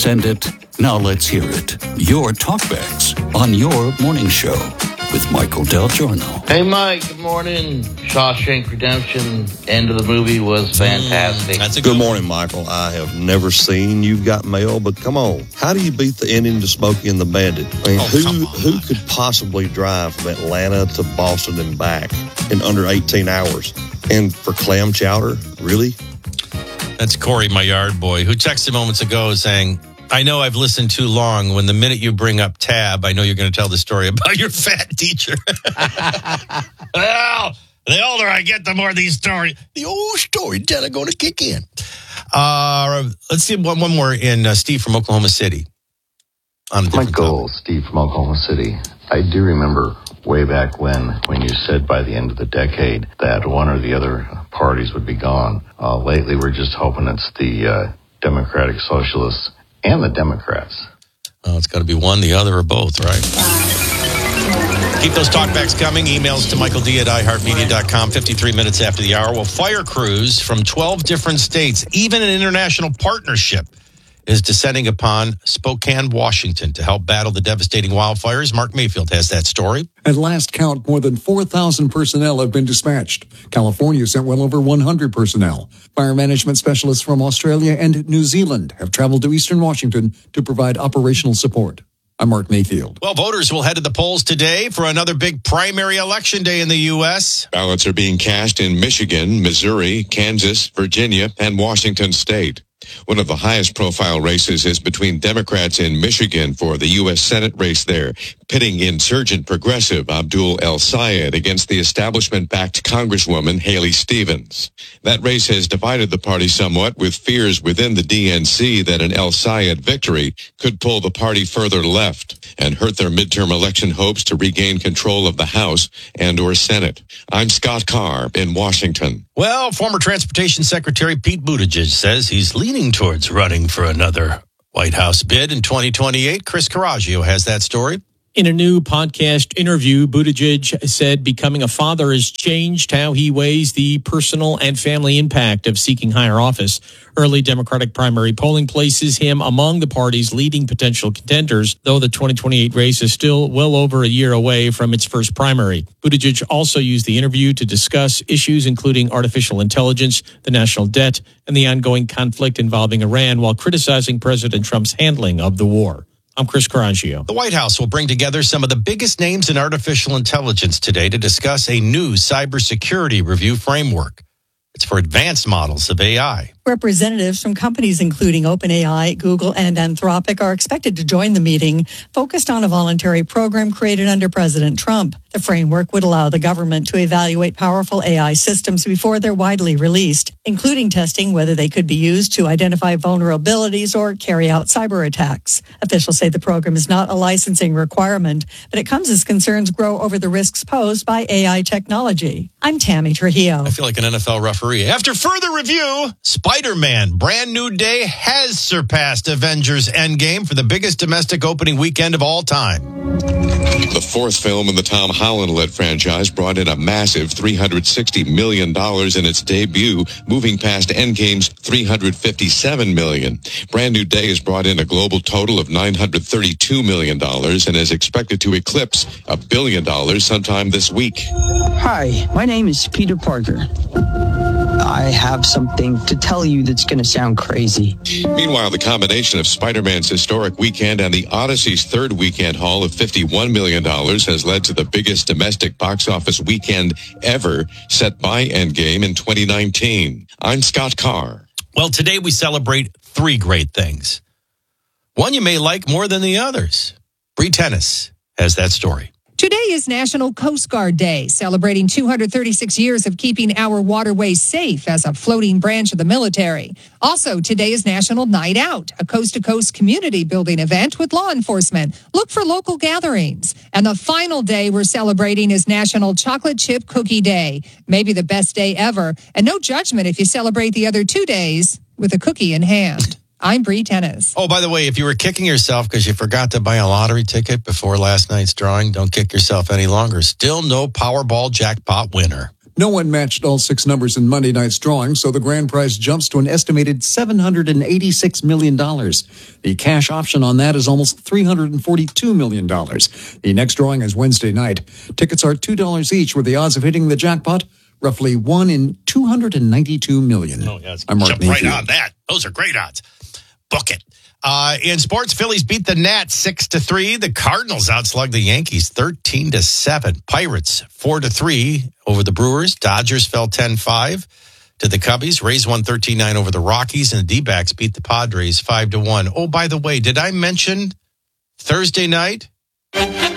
send it. Now let's hear it. Your talkbacks on your morning show with Michael Del Giorno. Hey, Mike. Good morning. Shawshank Redemption, end of the movie was fantastic. That's a good morning, Michael. I have never seen You've Got Mail, but come on. How do you beat the ending to Smokey and the Bandit? I mean, who could possibly drive from Atlanta to Boston and back in under 18 hours? And for clam chowder, really? That's Corey, my yard boy, who texted moments ago saying, I know I've listened too long. When the minute you bring up Tab, I know you're going to tell the story about your fat teacher. Well, the older I get, the more these stories, the old storyteller going to kick in. Let's see one more in Steve from Oklahoma City. Michael, Steve from Oklahoma City. I do remember way back when you said by the end of the decade that one or the other parties would be gone. Lately, we're just hoping it's the Democratic Socialists and the Democrats. Oh, it's got to be one, the other, or both, right? Keep those talkbacks coming. Emails to michaeld@iheartmedia.com. 53 minutes after the hour. Well, fire crews from 12 different states, even an international partnership, is descending upon Spokane, Washington to help battle the devastating wildfires. Mark Mayfield has that story. At last count, more than 4,000 personnel have been dispatched. California sent well over 100 personnel. Fire management specialists from Australia and New Zealand have traveled to eastern Washington to provide operational support. I'm Mark Mayfield. Well, voters will head to the polls today for another big primary election day in the U.S. Ballots are being cast in Michigan, Missouri, Kansas, Virginia, and Washington State. One of the highest profile races is between Democrats in Michigan for the U.S. Senate race there, pitting insurgent progressive Abdul El Sayed against the establishment-backed Congresswoman Haley Stevens. That race has divided the party somewhat, with fears within the DNC that an El Sayed victory could pull the party further left and hurt their midterm election hopes to regain control of the House and or Senate. I'm Scott Carr in Washington. Well, former Transportation Secretary Pete Buttigieg says he's leaning towards running for another White House bid in 2028. Chris Coraggio has that story. In a new podcast interview, Buttigieg said becoming a father has changed how he weighs the personal and family impact of seeking higher office. Early Democratic primary polling places him among the party's leading potential contenders, though the 2028 race is still well over a year away from its first primary. Buttigieg also used the interview to discuss issues including artificial intelligence, the national debt, and the ongoing conflict involving Iran, while criticizing President Trump's handling of the war. I'm Chris Coraggio. The White House will bring together some of the biggest names in artificial intelligence today to discuss a new cybersecurity review framework. It's for advanced models of AI. Representatives from companies including OpenAI, Google, and Anthropic are expected to join the meeting, focused on a voluntary program created under President Trump. The framework would allow the government to evaluate powerful AI systems before they're widely released, including testing whether they could be used to identify vulnerabilities or carry out cyber attacks. Officials say the program is not a licensing requirement, but it comes as concerns grow over the risks posed by AI technology. I'm Tammy Trujillo. I feel like an NFL referee. After further review, Spider-Man Brand New Day has surpassed Avengers Endgame for the biggest domestic opening weekend of all time. The fourth film in the Tom Holland-led franchise brought in a massive $360 million in its debut, moving past Endgame's $357 million. Brand New Day has brought in a global total of $932 million and is expected to eclipse $1 billion sometime this week. Hi, my name is Peter Parker. I have something to tell you that's going to sound crazy. Meanwhile, the combination of Spider-Man's historic weekend and the Odyssey's third weekend haul of $51 million has led to the biggest domestic box office weekend ever set by Endgame in 2019. I'm Scott Carr. Well, today we celebrate three great things. One you may like more than the others. Bree Tennis has that story. Today is National Coast Guard Day, celebrating 236 years of keeping our waterways safe as a floating branch of the military. Also, today is National Night Out, a coast-to-coast community building event with law enforcement. Look for local gatherings. And the final day we're celebrating is National Chocolate Chip Cookie Day, maybe the best day ever. And no judgment if you celebrate the other 2 days with a cookie in hand. I'm Bree Tennis. Oh, by the way, if you were kicking yourself because you forgot to buy a lottery ticket before last night's drawing, don't kick yourself any longer. Still no Powerball jackpot winner. No one matched all 6 numbers in Monday night's drawing, so the grand prize jumps to an estimated $786 million. The cash option on that is almost $342 million. The next drawing is Wednesday night. Tickets are $2 each, with the odds of hitting the jackpot roughly 1 in 292 million. Oh, yes. I'm Mark Jump right Mayfield. on that. Those are great odds. Book it. In sports, Phillies beat the Nats 6-3. The Cardinals outslugged the Yankees 13-7. Pirates 4-3 over the Brewers. Dodgers fell 10-5 to the Cubbies. Rays won 13-9 over the Rockies, and the D-backs beat the Padres 5-1. Oh, by the way, did I mention Thursday night?